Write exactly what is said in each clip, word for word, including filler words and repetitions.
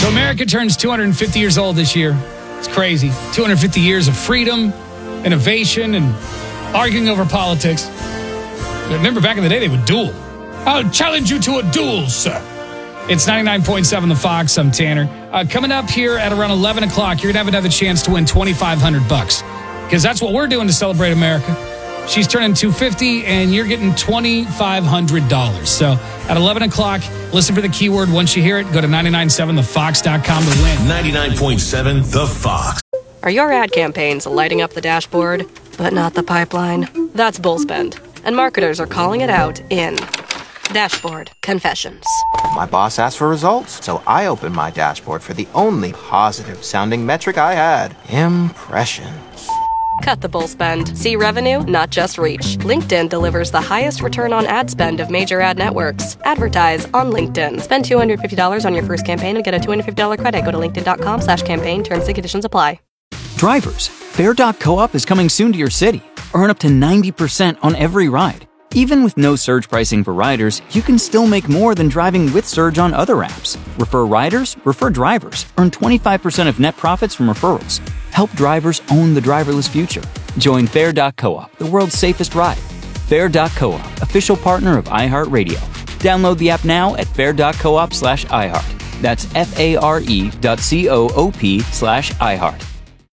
So America turns two hundred fifty years old this year. It's crazy. two hundred fifty years of freedom, innovation, and arguing over politics. Remember back in the day, they would duel. I'll challenge you to a duel, sir. It's ninety-nine point seven The Fox. I'm Tanner. Uh, coming up here at around eleven o'clock, you're going to have another chance to win twenty-five hundred bucks. Because that's what we're doing to celebrate America. She's turning two hundred fifty, and you're getting twenty-five hundred dollars. So at eleven o'clock, listen for the keyword. Once you hear it, go to nine nine seven the fox dot com to win. ninety-nine point seven The Fox. Are your ad campaigns lighting up the dashboard, but not the pipeline? That's Bullspend. And marketers are calling it out in Dashboard Confessions. My boss asked for results, so I opened my dashboard for the only positive-sounding metric I had. Impressions. Cut the bull spend. See revenue, not just reach. LinkedIn delivers the highest return on ad spend of major ad networks. Advertise on LinkedIn. Spend two hundred fifty dollars on your first campaign and get a two hundred fifty dollars credit. Go to linkedin.com slash campaign. Terms and conditions apply. Drivers, Fair dot coop is coming soon to your city. Earn up to ninety percent on every ride. Even with no surge pricing for riders, you can still make more than driving with Surge on other apps. Refer riders, refer drivers. Earn twenty-five percent of net profits from referrals. Help drivers own the driverless future. Join Fair dot coop, the world's safest ride. Fair dot coop, official partner of iHeartRadio. Download the app now at fair dot coop slash iHeart. That's F-A-R-E dot C-O-O-P slash iHeart.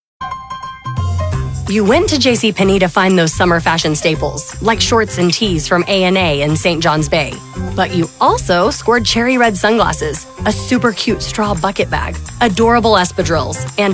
You went to JCPenney to find those summer fashion staples, like shorts and tees from A and A in Saint John's Bay. But you also scored cherry red sunglasses, a super cute straw bucket bag, adorable espadrilles, and